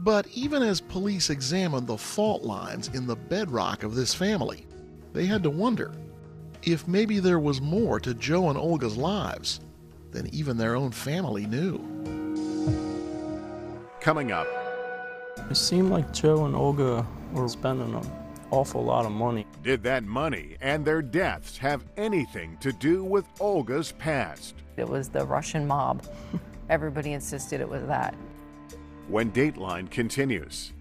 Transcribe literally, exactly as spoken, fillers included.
But even as police examined the fault lines in the bedrock of this family, they had to wonder if maybe there was more to Joe and Olga's lives than even their own family knew. Coming up. It seemed like Joe and Olga were spending an awful lot of money. Did that money and their deaths have anything to do with Olga's past? It was the Russian mob. Everybody insisted it was that. When Dateline continues.